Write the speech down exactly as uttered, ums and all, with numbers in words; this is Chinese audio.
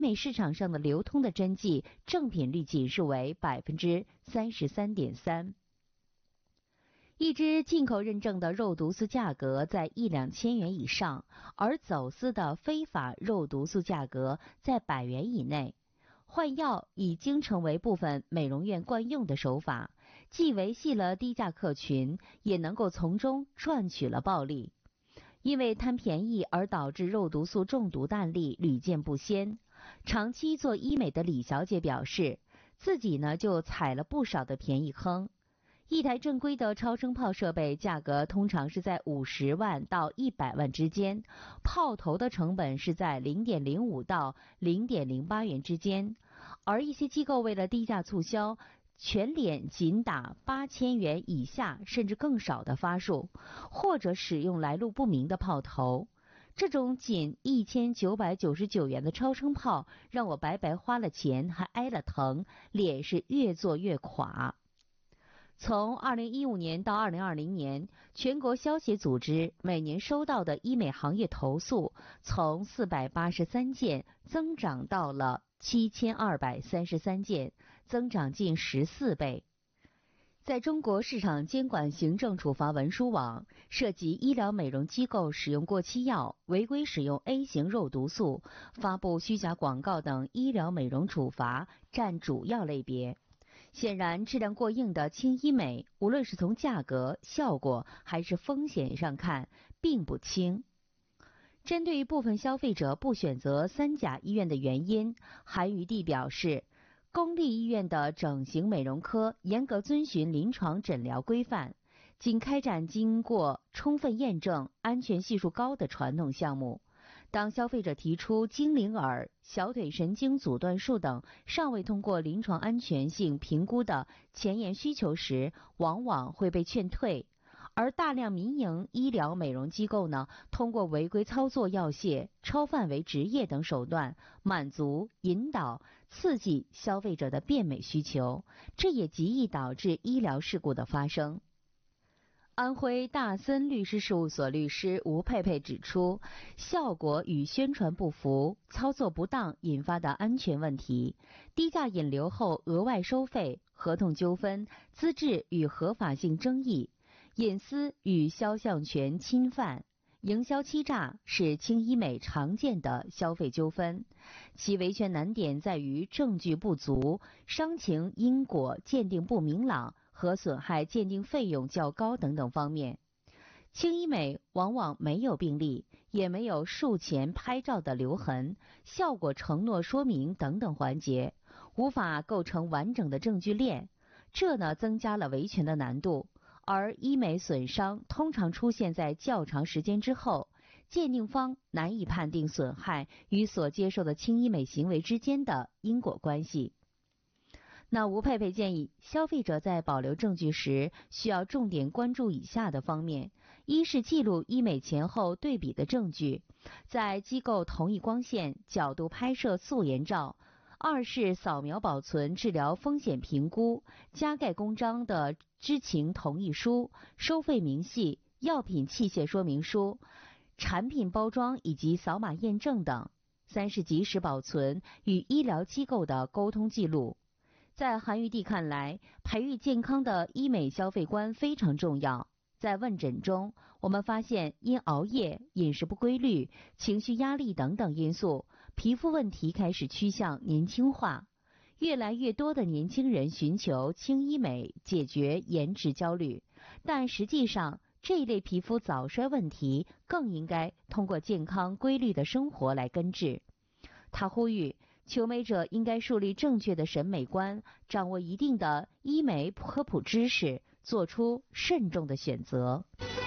美市场上的流通的针剂正品率仅是为 百分之三十三点三。一支进口认证的肉毒素价格在一两千元以上，而走私的非法肉毒素价格在百元以内。换药已经成为部分美容院惯用的手法，既维系了低价客群，也能够从中赚取了暴利。因为贪便宜而导致肉毒素中毒的案例屡见不鲜。长期做医美的李小姐表示，自己呢就踩了不少的便宜坑。一台正规的超声炮设备价格通常是在五十万到一百万之间，炮头的成本是在 零点零五到零点零八元之间，而一些机构为了低价促销，全脸仅打八千元以下甚至更少的发数，或者使用来路不明的炮头。这种仅一千九百九十九元的超声炮让我白白花了钱还挨了疼，脸是越做越垮。从二零一五年到二零二零年，全国消协组织每年收到的医美行业投诉从四百八十三件增长到了七千二百三十三件，增长近十四倍。在中国市场监管行政处罚文书网，涉及医疗美容机构使用过期药、违规使用 A 型肉毒素、发布虚假广告等医疗美容处罚占主要类别。显然，质量过硬的轻医美，无论是从价格、效果还是风险上看，并不轻。针对于部分消费者不选择三甲医院的原因，韩余娣表示，公立医院的整形美容科严格遵循临床诊疗规范，仅开展经过充分验证、安全系数高的传统项目。当消费者提出精灵耳、小腿神经阻断术等尚未通过临床安全性评估的前沿需求时，往往会被劝退。而大量民营医疗美容机构呢，通过违规操作药械、超范围执业等手段，满足、引导、刺激消费者的变美需求，这也极易导致医疗事故的发生。安徽大森律师事务所律师吴佩佩指出，效果与宣传不符、操作不当引发的安全问题，低价引流后额外收费、合同纠纷、资质与合法性争议、隐私与肖像权侵犯、营销欺诈是轻医美常见的消费纠纷，其维权难点在于证据不足、伤情因果鉴定不明朗和损害鉴定费用较高等等方面。轻医美往往没有病例，也没有术前拍照的留痕、效果承诺说明等等环节，无法构成完整的证据链，这呢增加了维权的难度。而医美损伤通常出现在较长时间之后，鉴定方难以判定损害与所接受的轻医美行为之间的因果关系。那吴佩佩建议消费者在保留证据时，需要重点关注以下的方面：一是记录医美前后对比的证据，在机构同意光线、角度拍摄素颜照；二是扫描保存治疗风险评估、加盖公章的知情同意书、收费明细、药品器械说明书、产品包装以及扫码验证等；三是及时保存与医疗机构的沟通记录。在韩余娣看来，培育健康的医美消费观非常重要。在问诊中，我们发现因熬夜、饮食不规律、情绪压力等等因素，皮肤问题开始趋向年轻化。越来越多的年轻人寻求轻医美解决颜值焦虑，但实际上这一类皮肤早衰问题更应该通过健康规律的生活来根治。他呼吁求美者应该树立正确的审美观，掌握一定的医美科普知识，做出慎重的选择。